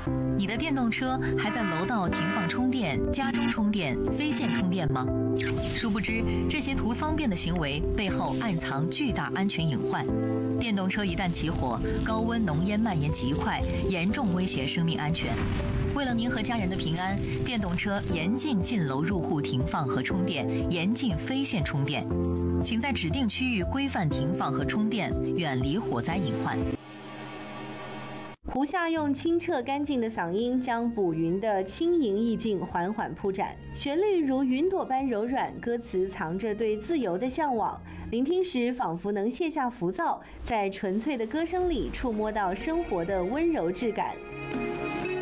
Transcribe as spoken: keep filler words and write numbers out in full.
你的电动车还在楼道停放充电、家中充电、非线充电吗？殊不知，这些图方便的行为背后暗藏巨大安全隐患。电动车一旦起火，高温浓烟蔓延极快，严重威胁生命安全。为了您和家人的平安，电动车严禁进楼入户停放和充电，严禁非线充电。请在指定区域规范停放和充电，远离火灾隐患。 胡夏用清澈干净的嗓音，将卜云的轻盈意境缓缓铺展，旋律如云朵般柔软，歌词藏着对自由的向往。聆听时仿佛能卸下浮躁，在纯粹的歌声里触摸到生活的温柔质感。